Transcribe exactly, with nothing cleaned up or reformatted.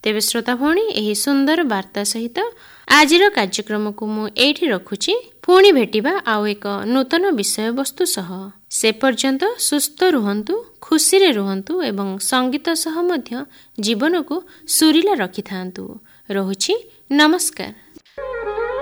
ତେବେ ଶ୍ରୋତା ଭଉଣୀ, ଏହି ସୁନ୍ଦର ବାର୍ତ୍ତା ସହିତ ଆଜିର କାର୍ଯ୍ୟକ୍ରମକୁ ମୁଁ ଏଇଠି ରଖୁଛି। ପୁଣି ଭେଟିବା ଆଉ ଏକ ନୂତନ ବିଷୟବସ୍ତୁ ସହ। ସେ ପର୍ଯ୍ୟନ୍ତ ସୁସ୍ଥ ରୁହନ୍ତୁ, ଖୁସିରେ ରୁହନ୍ତୁ ଏବଂ ସଙ୍ଗୀତ ସହ ମଧ୍ୟ ଜୀବନକୁ ସୁରିଲା ରଖିଥାନ୍ତୁ। ରହୁଛି, ନମସ୍କାର।